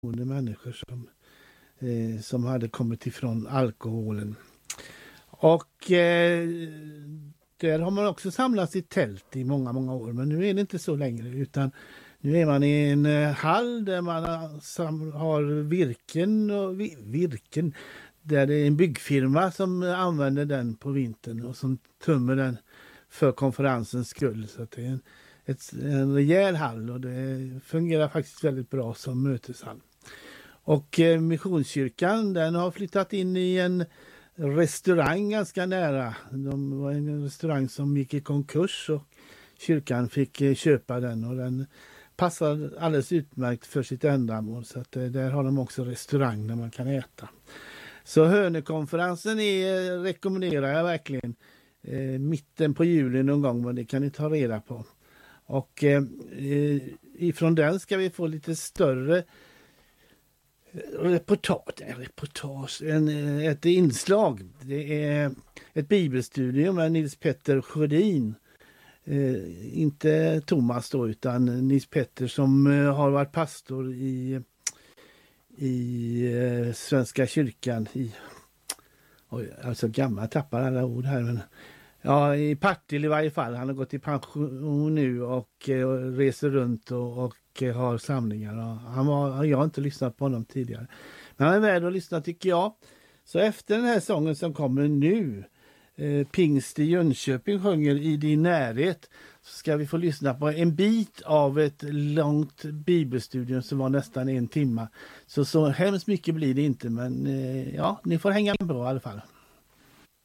människor som hade kommit ifrån alkoholen. Och där har man också samlats i tält i många, många år. Men nu är det inte så längre, utan nu är man i en hall där man har virken där det är en byggfirma som använder den på vintern och som tömmer den för konferensens skull. Så att det är en rejäl hall och det fungerar faktiskt väldigt bra som möteshall. Och Missionskyrkan, den har flyttat in i en restaurang ganska nära. Det var en restaurang som gick i konkurs och kyrkan fick köpa den och den passar alldeles utmärkt för sitt ändamål, så att där har de också restaurang där man kan äta. Så Hönökonferensen rekommenderar jag verkligen. Mitten på juli någon gång, men det kan ni ta reda på. Och ifrån den ska vi få lite större ett inslag. Det är ett bibelstudium med Nils Petter Sjödin. Inte Thomas då, utan Nils Petter som har varit pastor i Svenska kyrkan alltså gammal, tappar alla ord här, men ja, i Partille i varje fall. Han har gått i pension nu och reser runt och har samlingar. Jag har inte lyssnat på honom tidigare, men han är värd att lyssna, tycker jag. Så efter den här sången som kommer nu, Pingst i Jönköping sjunger I din närhet, så ska vi få lyssna på en bit av ett långt bibelstudium som var nästan 1 timme. Så hemskt mycket blir det inte, men ja, ni får hänga bra i alla fall.